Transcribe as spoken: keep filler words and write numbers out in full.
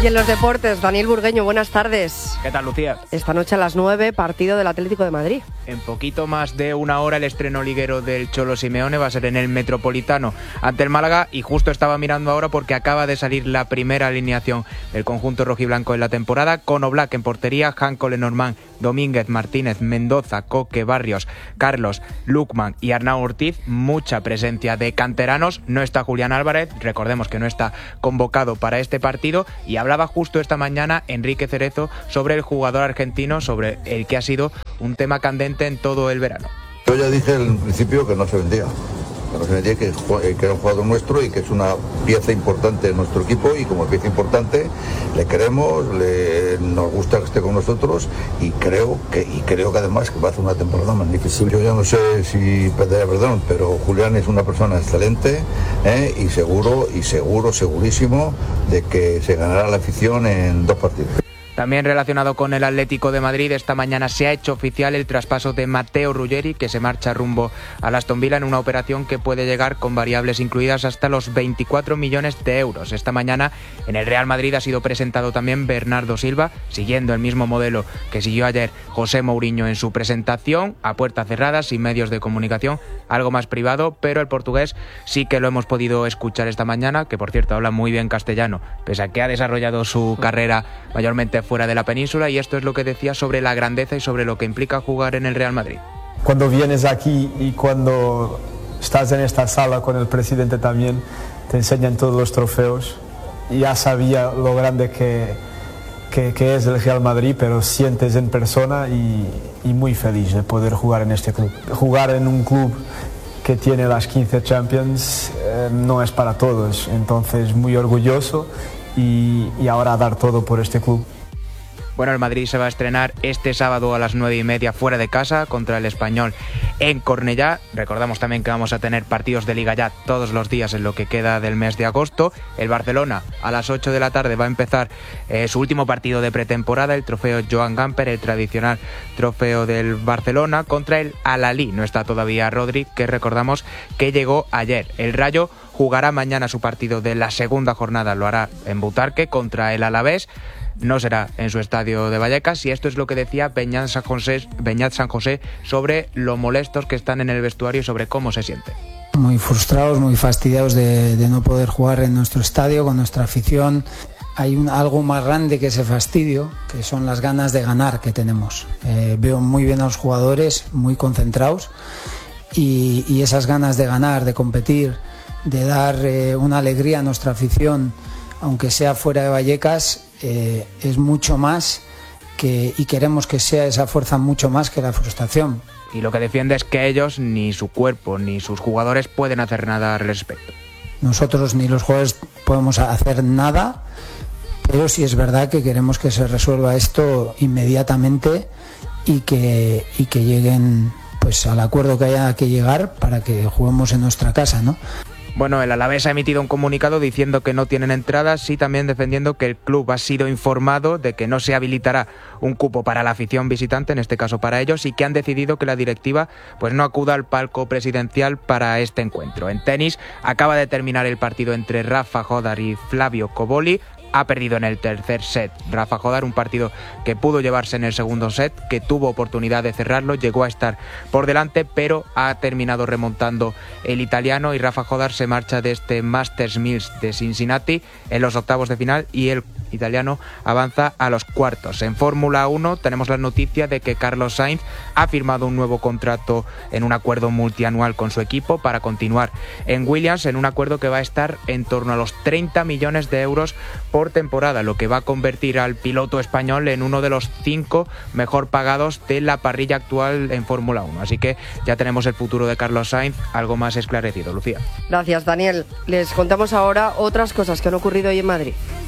Y en los deportes, Daniel Burgueño, buenas tardes. ¿Qué tal, Lucía? Esta noche a las nueve, partido del Atlético de Madrid. En poquito más de una hora el estreno liguero del Cholo Simeone va a ser en el Metropolitano ante el Málaga, y justo estaba mirando ahora porque acaba de salir la primera alineación del conjunto rojiblanco en la temporada, con Oblak en portería, Janko, Lenormand, Domínguez, Martínez, Mendoza, Coque, Barrios, Carlos, Lukman y Arnau Ortiz. Mucha presencia de canteranos. No está Julián Álvarez, recordemos que no está convocado para este partido, y hablaba justo esta mañana Enrique Cerezo sobre el jugador argentino, sobre el que ha sido un tema candente en todo el verano. Yo ya dije en principio que no se vendía, que no se vendía, que, que era un jugador nuestro y que es una pieza importante de nuestro equipo, y como pieza importante le queremos, le, nos gusta que esté con nosotros, y creo que y creo que además que va a hacer una temporada magnífica. Yo ya no sé si pediré perdón, pero Julián es una persona excelente, ¿eh? y seguro, y seguro, segurísimo de que se ganará la afición en dos partidos. También relacionado con el Atlético de Madrid, esta mañana se ha hecho oficial el traspaso de Matteo Ruggeri, que se marcha rumbo al Aston Villa en una operación que puede llegar, con variables incluidas, hasta los veinticuatro millones de euros. Esta mañana en el Real Madrid ha sido presentado también Bernardo Silva, siguiendo el mismo modelo que siguió ayer José Mourinho en su presentación, a puerta cerrada, sin medios de comunicación, algo más privado, pero el portugués sí que lo hemos podido escuchar esta mañana, que por cierto habla muy bien castellano, pese a que ha desarrollado su carrera mayormente fuera de la península, y esto es lo que decía sobre la grandeza y sobre lo que implica jugar en el Real Madrid. Cuando vienes aquí y cuando estás en esta sala con el presidente también, te enseñan todos los trofeos. Ya sabía lo grande que, que, que es el Real Madrid, pero sientes en persona y, y muy feliz de poder jugar en este club. Jugar en un club que tiene las quince Champions eh, no es para todos, entonces muy orgulloso y, y ahora dar todo por este club. Bueno, el Madrid se va a estrenar este sábado a las nueve y media fuera de casa contra el Español en Cornellá. Recordamos también que vamos a tener partidos de Liga ya todos los días en lo que queda del mes de agosto. El Barcelona a las ocho de la tarde va a empezar eh, su último partido de pretemporada, el trofeo Joan Gamper, el tradicional trofeo del Barcelona, contra el Al-Ahly. No está todavía Rodri, que recordamos que llegó ayer. El Rayo jugará mañana su partido de la segunda jornada, lo hará en Butarque contra el Alavés. No será en su estadio de Vallecas, y esto es lo que decía Beñat San José, Beñat San José sobre lo molestos que están en el vestuario y sobre cómo se siente. Muy frustrados, muy fastidiados de, de no poder jugar en nuestro estadio con nuestra afición. Hay un, algo más grande que ese fastidio, que son las ganas de ganar que tenemos. Eh, veo muy bien a los jugadores, muy concentrados, y, y esas ganas de ganar, de competir, de dar eh, una alegría a nuestra afición, aunque sea fuera de Vallecas, eh, es mucho más que, y queremos que sea esa fuerza mucho más que la frustración. Y lo que defiende es que ellos, ni su cuerpo, ni sus jugadores pueden hacer nada al respecto. Nosotros ni los jugadores podemos hacer nada, pero sí es verdad que queremos que se resuelva esto inmediatamente y que, y que lleguen pues al acuerdo que haya que llegar para que juguemos en nuestra casa, ¿no? Bueno, el Alavés ha emitido un comunicado diciendo que no tienen entradas, y también defendiendo que el club ha sido informado de que no se habilitará un cupo para la afición visitante, en este caso para ellos, y que han decidido que la directiva pues no acuda al palco presidencial para este encuentro. En tenis, acaba de terminar el partido entre Rafa Jodar y Flavio Cobolli. Ha perdido en el tercer set Rafa Jodar, un partido que pudo llevarse en el segundo set, que tuvo oportunidad de cerrarlo, llegó a estar por delante, pero ha terminado remontando el italiano, y Rafa Jodar se marcha de este Masters Mills de Cincinnati en los octavos de final, y el italiano avanza a los cuartos. En Fórmula uno tenemos la noticia de que Carlos Sainz ha firmado un nuevo contrato en un acuerdo multianual con su equipo para continuar en Williams, en un acuerdo que va a estar en torno a los treinta millones de euros por temporada, lo que va a convertir al piloto español en uno de los cinco mejor pagados de la parrilla actual en Fórmula uno. Así que ya tenemos el futuro de Carlos Sainz algo más esclarecido. Lucía. Gracias, Daniel. Les contamos ahora otras cosas que han ocurrido hoy en Madrid.